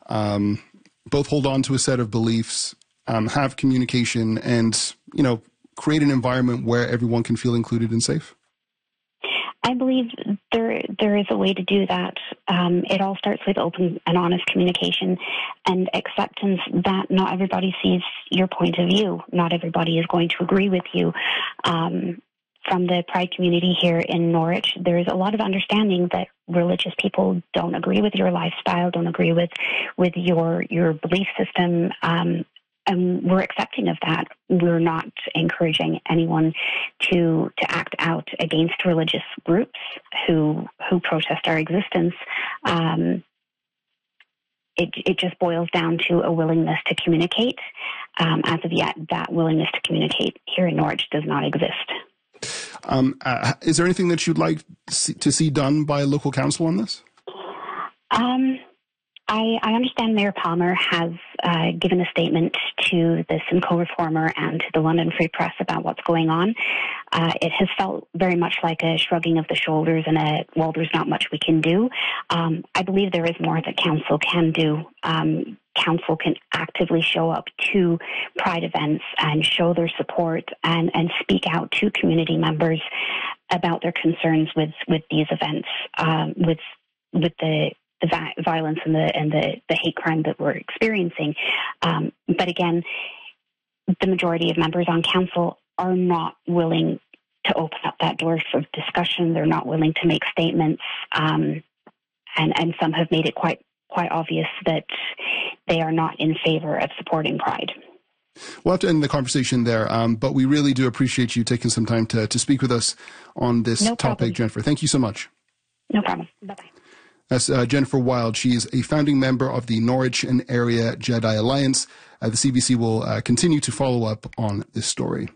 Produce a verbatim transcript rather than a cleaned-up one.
um, both hold on to a set of beliefs, um, have communication, and, you know, create an environment where everyone can feel included and safe? I believe there there is a way to do that. Um, it all starts with open and honest communication and acceptance that not everybody sees your point of view. Not everybody is going to agree with you. Um, from the Pride community here in Norwich, there is a lot of understanding that religious people don't agree with your lifestyle, don't agree with with your your belief system. Um, And we're accepting of that. We're not encouraging anyone to to act out against religious groups who who protest our existence. Um, it it just boils down to a willingness to communicate. Um, as of yet, that willingness to communicate here in Norwich does not exist. Um, uh, is there anything that you'd like to see done by local council on this? Um. I, I understand Mayor Palmer has uh, given a statement to the Simcoe Reformer and to the London Free Press about what's going on. Uh, it has felt very much like a shrugging of the shoulders and a, well, there's not much we can do. Um, I believe there is more that council can do. Um, council can actively show up to Pride events and show their support and, and speak out to community members about their concerns with, with these events, um, with with the the vi- violence and the and the, the hate crime that we're experiencing. Um, but again, the majority of members on council are not willing to open up that door for discussion. They're not willing to make statements. Um, and, and some have made it quite quite obvious that they are not in favor of supporting Pride. We'll have to end the conversation there, um, but we really do appreciate you taking some time to, to speak with us on this No topic, problem. Jennifer. Thank you so much. No problem. Bye-bye. That's uh, Jennifer Wild. She is a founding member of the Norwich and Area Jedi Alliance. Uh, the C B C will uh, continue to follow up on this story.